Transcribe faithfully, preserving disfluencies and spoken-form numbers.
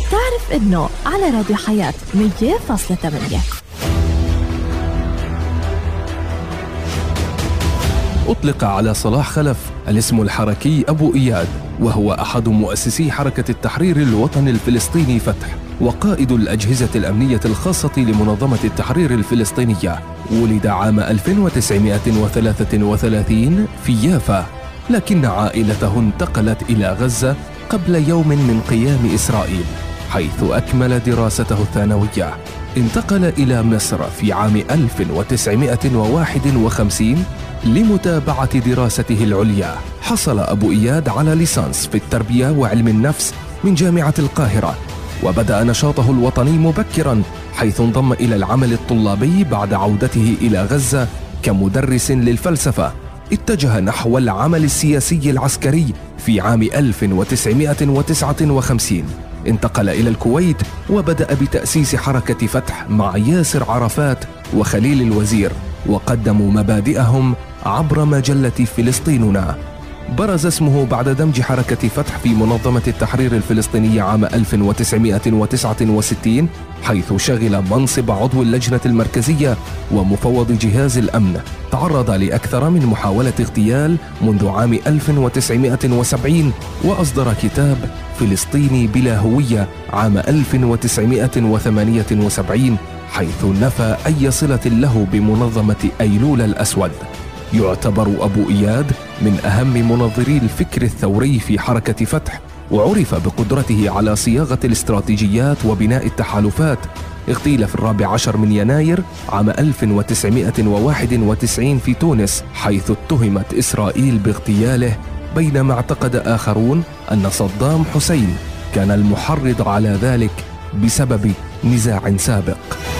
تعرف إنه على راديو حياة مية فاصلة ثمانية. أطلق على صلاح خلف الاسم الحركي أبو إياد، وهو أحد مؤسسي حركة التحرير الوطني الفلسطيني فتح، وقائد الأجهزة الأمنية الخاصة لمنظمة التحرير الفلسطينية. ولد عام ألف وتسعمائة وثلاثة وثلاثين في يافا، لكن عائلته انتقلت إلى غزة قبل يوم من قيام إسرائيل، حيث أكمل دراسته الثانوية. انتقل إلى مصر في عام ألف وتسعمائة وواحد وخمسين لمتابعة دراسته العليا. حصل أبو إياد على ليسانس في التربية وعلم النفس من جامعة القاهرة، وبدأ نشاطه الوطني مبكراً، حيث انضم إلى العمل الطلابي بعد عودته إلى غزة كمدرس للفلسفة. اتجه نحو العمل السياسي العسكري في عام ألف وتسعمائة وتسعة وخمسين. انتقل إلى الكويت وبدأ بتأسيس حركة فتح مع ياسر عرفات وخليل الوزير، وقدموا مبادئهم عبر مجلة فلسطيننا. برز اسمه بعد دمج حركة فتح في منظمة التحرير الفلسطينية عام ألف وتسعمائة وتسعة وستين، حيث شغل منصب عضو اللجنة المركزية ومفوض جهاز الأمن. تعرض لأكثر من محاولة اغتيال منذ عام ألف وتسعمائة وسبعين، وأصدر كتاب فلسطيني بلا هوية عام ألف وتسعمائة وثمانية وسبعين، حيث نفى أي صلة له بمنظمة أيلول الأسود. يعتبر أبو إياد من أهم منظري الفكر الثوري في حركة فتح، وعرف بقدرته على صياغة الاستراتيجيات وبناء التحالفات. اغتيل في الرابع عشر من يناير عام ألف وتسعمائة وواحد وتسعين في تونس، حيث اتهمت إسرائيل باغتياله، بينما اعتقد آخرون أن صدام حسين كان المحرض على ذلك بسبب نزاع سابق.